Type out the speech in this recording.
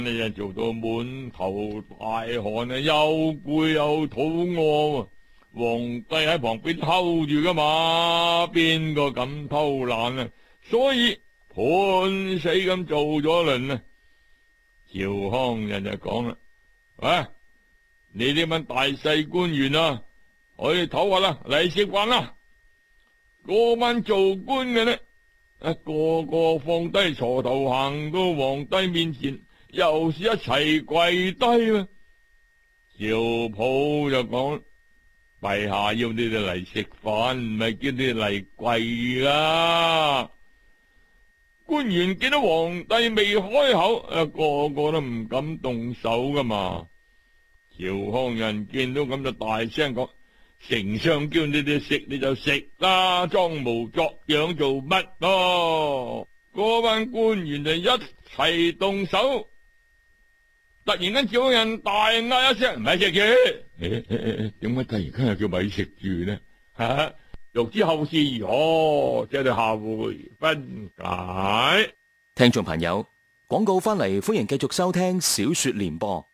你就做到滿頭大汗啊，又攰又肚餓。皇帝喺旁邊睺住噶嘛，邊個敢偷懶啊？所以判死咁做咗輪啊。趙匡胤就講啦：喂，你呢班大細官員啊，可以唞下啦，嚟食飯啦。嗰班做官嘅呢，個個放低鋤頭行到皇帝面前，又是一齊跪低啊。趙普就講：陛下要你哋嚟食飯，唔係叫你哋嚟跪啦。官員見到皇帝未開口，個個都唔敢動手噶嘛。趙匡胤見到咁就大聲講：丞相叫你哋食你就食啦，裝模作樣做乜咯？嗰班官員就一齊動手。突然間趙匡胤大嗌一聲：咪食住！點解突然間又叫咪食住呢？欲知後事如何，請到下回分解。 聽眾朋友，廣告翻嚟，歡迎繼續收聽小說聯播。